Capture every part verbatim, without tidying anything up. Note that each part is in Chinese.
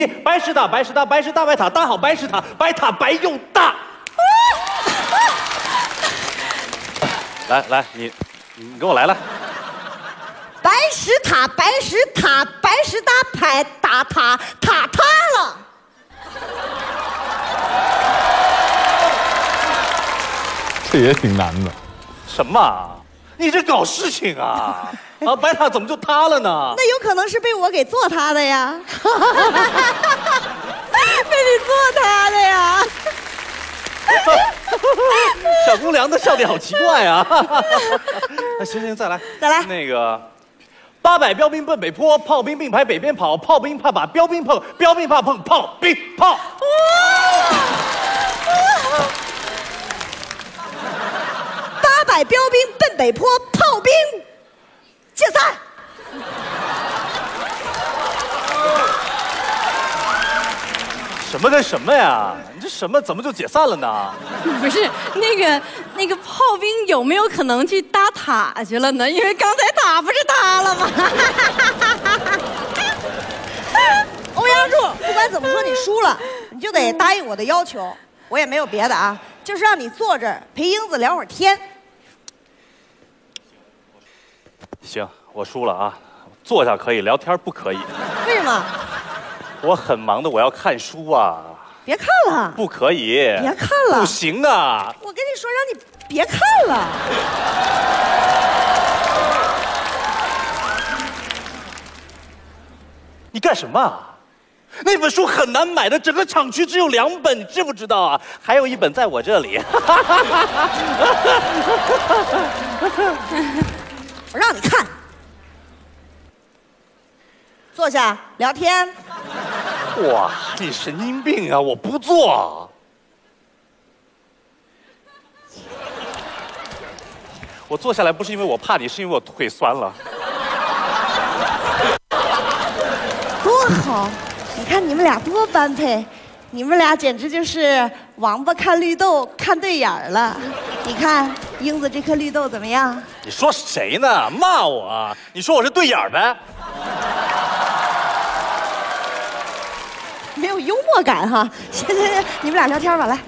白石塔，白石塔，白石大白塔，搭好白石塔，白塔白又大。来来，你你跟我来来。 白石塔，白石塔，白石搭牌打塔，塔塌了。 这也挺难的。 什么？你这搞事情啊！啊，白塔怎么就塌了呢？ 那有可能是被我给做塌的呀，被你做塌的呀。 小姑娘的笑点好奇怪啊！那行行，再来， 再来。 那个，八百标兵奔北坡，炮兵并排北边跑，炮兵怕把标兵碰，标兵怕碰炮兵炮。 八百标兵奔北坡，炮兵解散。 什么跟什么呀？你这什么怎么就解散了呢？ 不是那个那个炮兵有没有可能去搭塔去了呢？因为刚才塔不是塌了吗？ 欧阳柱，不管怎么说，你输了，你就得答应我的要求。我也没有别的啊，就是让你坐这儿陪英子聊会儿天。 行，我输了啊，坐下可以，聊天不可以。 为什么？ 我很忙的，我要看书啊。 别看了， 不可以。 别看了， 不行啊！ 我跟你说，让你别看了。 你干什么啊？那本书很难买的，整个厂区只有两本，你知不知道啊？还有一本在我这里。 我让你看，坐下聊天。 哇，你神经病啊！我不做。我坐下来不是因为我怕你，是因为我腿酸了。 多好！你看你们俩多般配，你们俩简直就是王八看绿豆看对眼儿了。你看英子这颗绿豆怎么样？ 你说谁呢？骂我啊？你说我是对眼儿呗？ 没有幽默感哈！行行行，你们俩聊天吧，来。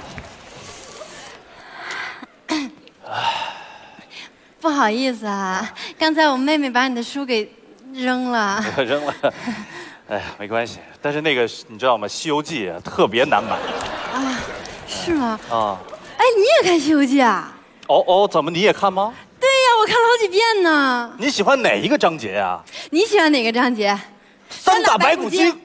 不好意思啊，刚才我妹妹把你的书给扔了。 扔了。哎呀，没关系。但是那个你知道吗？《西游记》特别难买。 啊，是吗？ 啊。 哎，你也看《西游记》啊？ 哦哦，怎么你也看吗？ 对呀，我看了好几遍呢。 你喜欢哪一个章节呀？ 你喜欢哪个章节？ 三打白骨精。